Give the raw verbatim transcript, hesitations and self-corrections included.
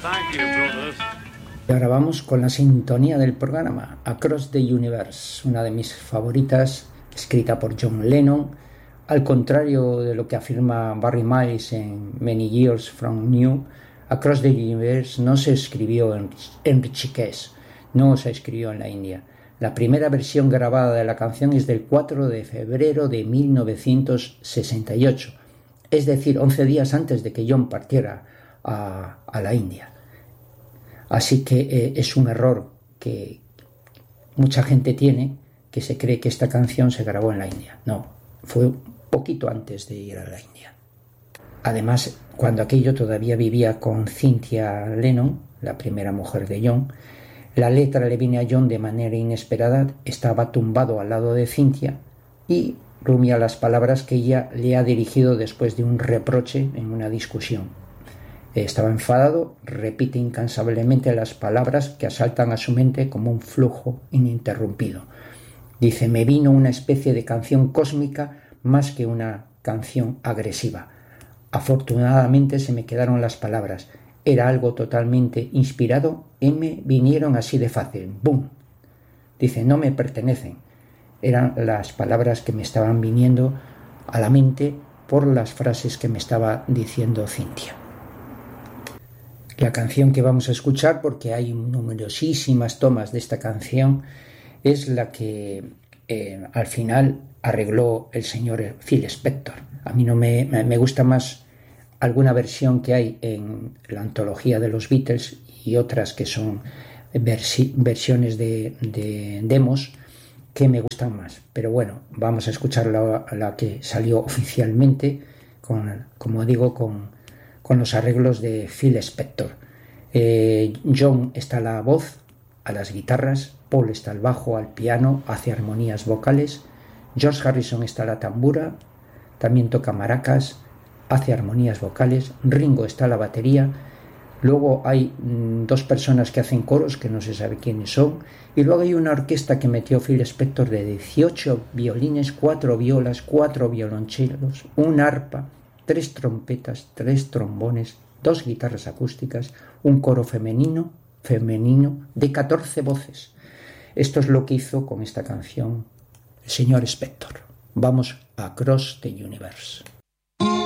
Thank you, brothers. Y ahora vamos con la sintonía del programa, Across the Universe, una de mis favoritas, escrita por John Lennon. Al contrario de lo que afirma Barry Miles en Many Years from New, Across the Universe no se escribió en, en Rishikesh, no se escribió en la India. La primera versión grabada de la canción es del cuatro de febrero de mil novecientos sesenta y ocho, es decir, once días antes de que John partiera a, a la India. Así que eh, es un error que mucha gente tiene, que se cree que esta canción se grabó en la India. No, fue un poquito antes de ir a la India. Además, cuando aquello todavía vivía con Cynthia Lennon, la primera mujer de John, la letra le viene a John de manera inesperada, estaba tumbado al lado de Cynthia y rumía las palabras que ella le ha dirigido después de un reproche en una discusión. Estaba enfadado, repite incansablemente las palabras que asaltan a su mente como un flujo ininterrumpido. Dice, me vino una especie de canción cósmica más que una canción agresiva. Afortunadamente se me quedaron las palabras. Era algo totalmente inspirado y me vinieron así de fácil. ¡Bum! Dice, no me pertenecen. Eran las palabras que me estaban viniendo a la mente por las frases que me estaba diciendo Cynthia. La canción que vamos a escuchar, porque hay numerosísimas tomas de esta canción, es la que eh, al final arregló el señor Phil Spector. A mí no me, me gusta más alguna versión que hay en la antología de los Beatles y otras que son versi- versiones de, de demos que me gustan más. Pero bueno, vamos a escuchar la, la que salió oficialmente, con, como digo, con... con los arreglos de Phil Spector. Eh, John está a la voz, a las guitarras, Paul está al bajo, al piano, hace armonías vocales, George Harrison está a la tambura, también toca maracas, hace armonías vocales, Ringo está a la batería, luego hay mmm, dos personas que hacen coros que no se sabe quiénes son, y luego hay una orquesta que metió Phil Spector de dieciocho violines, cuatro violas, cuatro violonchelos, un arpa, tres trompetas, tres trombones, dos guitarras acústicas, un coro femenino, femenino de catorce voces. Esto es lo que hizo con esta canción el señor Spector. Vamos a Across the Universe.